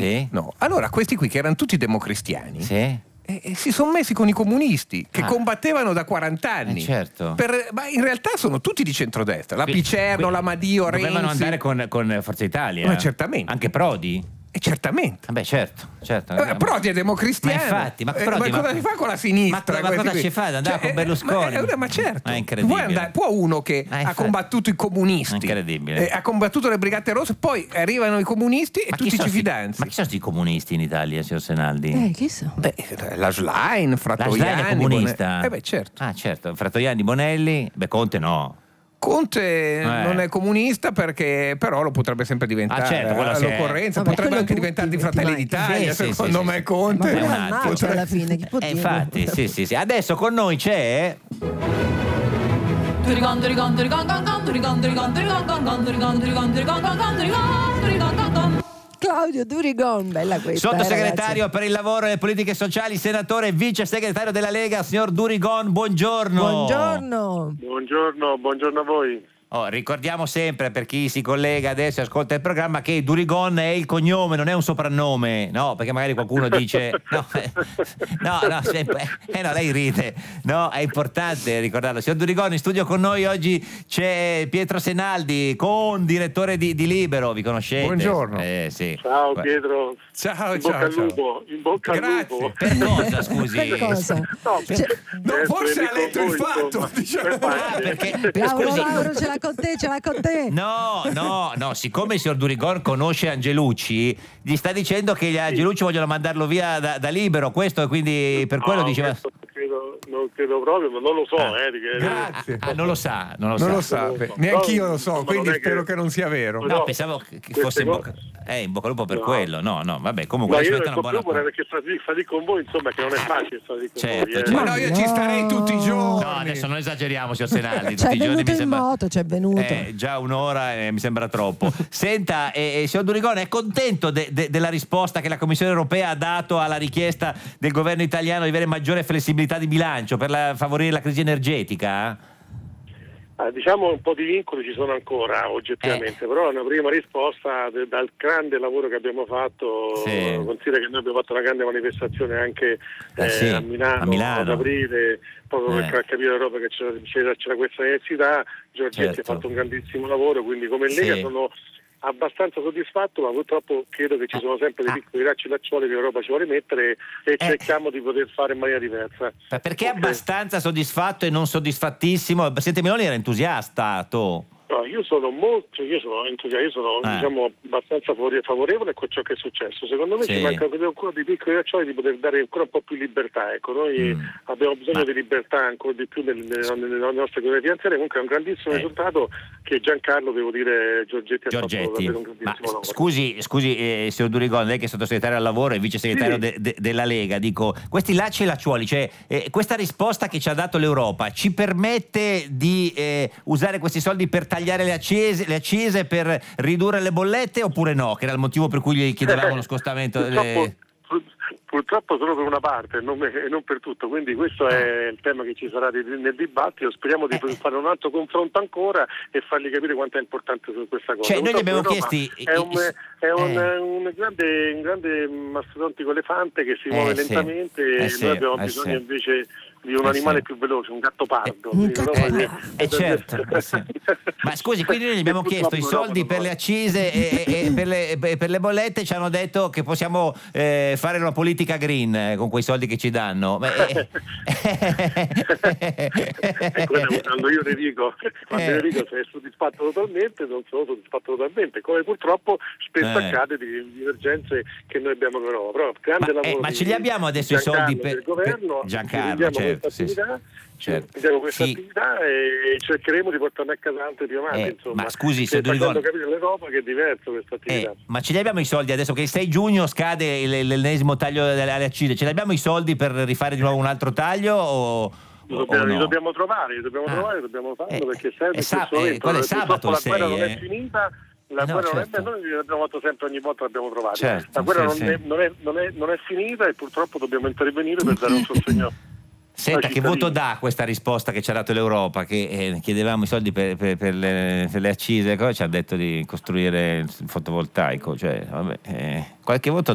Sì. No. Allora questi qui che erano tutti democristiani, Sì. si sono messi con i comunisti che combattevano da 40 anni. Certo. Ma in realtà sono tutti di centrodestra. La Picerno, la Madio, Renzi. Dovevano andare con Forza Italia. Ma certamente. Anche Prodi? Certamente. Vabbè, certo. Prodi è democristiano. Ma infatti, ma Prodi, cosa si fa con la sinistra? Ma cosa ci fa? Ad andare con Berlusconi? Ma certo. È incredibile. Può uno che ha combattuto i comunisti, incredibile. Ha combattuto le Brigate Rosse, poi arrivano i comunisti e tutti ci fidanzi. Ma chi sono questi comunisti in Italia, signor Senaldi? Chi sono? La Schlein, Frattoiani. La Schlein è comunista? Certo. Ah, certo. Frattoiani, Bonelli? Conte no. Conte non è comunista perché però lo potrebbe sempre diventare all'occorrenza, potrebbe anche diventare di Fratelli d'Italia, secondo me Conte. Ma è un altro alla fine, chi può dire? Infatti, sì. Adesso con noi c'è Claudio Durigon, bella questa. Sottosegretario per il lavoro e le politiche sociali, senatore e vice segretario della Lega, signor Durigon, buongiorno. Buongiorno a voi. Ricordiamo sempre, per chi si collega adesso e ascolta il programma, che Durigon è il cognome, non è un soprannome, no? Perché magari qualcuno dice lei ride, no? È importante ricordarlo. Signor Durigon, in studio con noi oggi c'è Pietro Senaldi, direttore di Libero, vi conoscete? Buongiorno. Sì. Ciao Pietro. Ciao. In bocca al lupo. Per cosa, scusi? Per cosa? Forse ha letto il fatto, diciamo. Perché Lauro, ce l'ha con te. No, siccome il signor Durigon conosce Angelucci, gli sta dicendo che gli Angelucci vogliono mandarlo via da Libero, questo, e quindi per quello diceva. Non credo proprio, ma non lo so. Grazie. Non lo sa. Non lo sa. Neanche io lo so, quindi spero che non sia vero. No, pensavo che fosse in bocca al lupo per quello. No, vabbè, comunque ma io in bocca al lupo perché stare con voi, insomma, che non è facile stare con voi. Ma no, io ci starei tutti i giorni. No, adesso non esageriamo, signor Senaldi. C'è venuto in moto, c'è venuto. Già un'ora mi sembra troppo. Senta, signor Durigon, è contento della risposta che la Commissione Europea ha dato alla richiesta del governo italiano di avere maggiore flessibilità di bilancio per favorire la crisi energetica? Diciamo un po' di vincoli ci sono ancora oggettivamente, però è una prima risposta dal grande lavoro che abbiamo fatto. Considera che noi abbiamo fatto una grande manifestazione anche a Milano ad aprile, proprio per far capire all'Europa che c'era questa necessità. Giorgetti ha fatto un grandissimo lavoro, quindi come Lega sono abbastanza soddisfatto, ma purtroppo credo che ci sono sempre dei piccoli lacci che l'Europa ci vuole mettere e cerchiamo di poter fare in maniera diversa. Perché è abbastanza soddisfatto e non soddisfattissimo? Il Presidente Meloni era entusiasta. No, io sono entusiasta, io sono diciamo abbastanza favorevole a ciò che è successo. Secondo me ci manca ancora dei piccoli accioli di poter dare ancora un po' più libertà. Ecco, noi abbiamo bisogno di libertà ancora di più nelle nostre economie finanziarie. Comunque è un grandissimo risultato che Giancarlo, devo dire, Giorgetti ha fatto davvero un grandissimo lavoro. Scusi, signor Durigon, lei che è sottosegretario al lavoro e vice segretario della Lega, dico, questi lacci e lacciuoli, cioè questa risposta che ci ha dato l'Europa ci permette di usare questi soldi per tagliare le accise per ridurre le bollette, oppure no? Che era il motivo per cui gli chiedevamo lo scostamento purtroppo solo per una parte, non per tutto, quindi questo è il tema che ci sarà nel dibattito. Speriamo di fare un altro confronto ancora e fargli capire quanto è importante su questa cosa. Cioè, noi gli abbiamo chiesti è un grande mastodontico elefante che si muove lentamente e noi abbiamo bisogno invece di un animale più veloce, un gatto pardo. Certo. Ma scusi, quindi noi gli abbiamo chiesto i soldi per le accise e per le bollette, ci hanno detto che possiamo fare una politica green con quei soldi che ci danno. Quando io le dico sei soddisfatto totalmente, non sono soddisfatto totalmente, come purtroppo spesso accade di divergenze che noi abbiamo con Europa. Però grande lavoro ma ce li abbiamo adesso i soldi per il governo, Giancarlo, Diamo questa attività e cercheremo di portarne a casa altre più avanti, insomma. Ma scusi, facendo capire all'Europa che è diverso questa attività. Ma ce li abbiamo i soldi adesso che il 6 giugno scade l'ennesimo taglio alle accise? Ce li abbiamo i soldi per rifare di nuovo un altro taglio o li dobbiamo trovare, dobbiamo farlo perché serve. Quello è sabato il 6, la guerra non è finita. La guerra noi l'abbiamo fatto sempre, ogni volta l'abbiamo trovata. La guerra non è finita e purtroppo dobbiamo intervenire per dare un sostegno. Senta, che voto dà questa risposta che ci ha dato l'Europa, che chiedevamo i soldi per le accise, ci ha detto di costruire il fotovoltaico, cioè, qualche voto